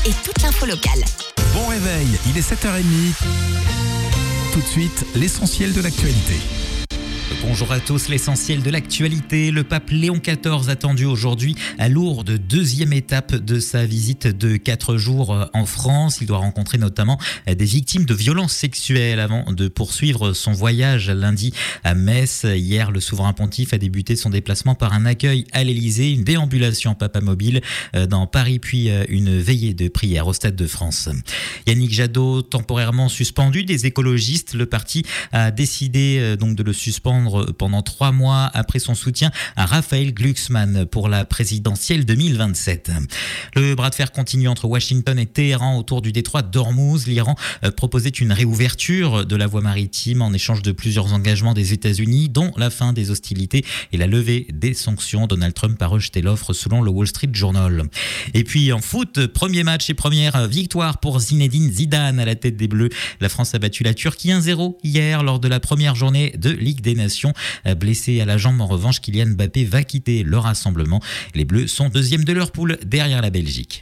et toute l'info locale. Bon réveil, il est 7h30. Tout de suite, l'essentiel de l'actualité. Bonjour à tous, l'essentiel de l'actualité. Le pape Léon XIV attendu aujourd'hui à Lourdes, deuxième étape de sa visite de 4 jours en France. Il doit rencontrer notamment des victimes de violences sexuelles avant de poursuivre son voyage lundi à Metz. Hier, le souverain pontife a débuté son déplacement par un accueil à l'Élysée, une déambulation papamobile dans Paris, puis une veillée de prière au Stade de France. Yannick Jadot, temporairement suspendu des écologistes, le parti a décidé donc de le suspendre pendant 3 mois après son soutien à Raphaël Glucksmann pour la présidentielle 2027. Le bras de fer continue entre Washington et Téhéran autour du détroit d'Ormuz. L'Iran proposait une réouverture de la voie maritime en échange de plusieurs engagements des États-Unis, dont la fin des hostilités et la levée des sanctions. Donald Trump a rejeté l'offre selon le Wall Street Journal. Et puis en foot, premier match et première victoire pour Zinedine Zidane à la tête des Bleus. La France a battu la Turquie 1-0 hier lors de la première journée de Ligue des Nations. Blessé à la jambe, en revanche, Kylian Mbappé va quitter le rassemblement. Les Bleus sont deuxièmes de leur poule derrière la Belgique.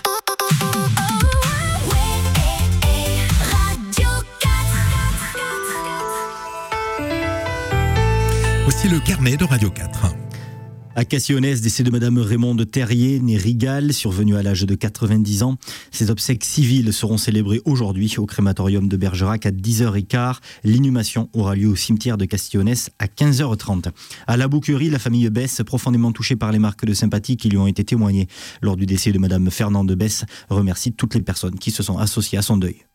Voici le carnet de Radio 4. À Cassillonnès, décès de Madame Raymonde Terrier, née Rigal, survenue à l'âge de 90 ans. Ses obsèques civiles seront célébrées aujourd'hui au crématorium de Bergerac à 10h15. L'inhumation aura lieu au cimetière de Cassillonnès à 15h30. À la Bouquerie, la famille Besse, profondément touchée par les marques de sympathie qui lui ont été témoignées lors du décès de Madame Fernande Besse, remercie toutes les personnes qui se sont associées à son deuil.